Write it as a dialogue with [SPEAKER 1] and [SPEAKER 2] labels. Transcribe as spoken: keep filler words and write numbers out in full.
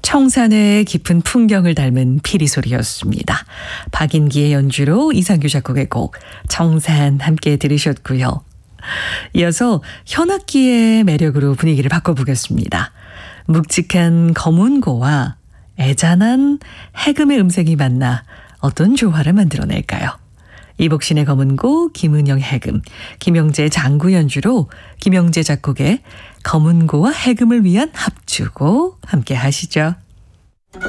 [SPEAKER 1] 청산의 깊은 풍경을 닮은 피리 소리였습니다. 박인기의 연주로 이상규 작곡의 곡 청산 함께 들으셨고요. 이어서 현악기의 매력으로 분위기를 바꿔보겠습니다. 묵직한 검은고와 애잔한 해금의 음색이 만나 어떤 조화를 만들어낼까요? 이복신의 검은고, 김은영 해금, 김영재 장구 연주로 김영재 작곡의 검은고와 해금을 위한 합주곡 함께 하시죠.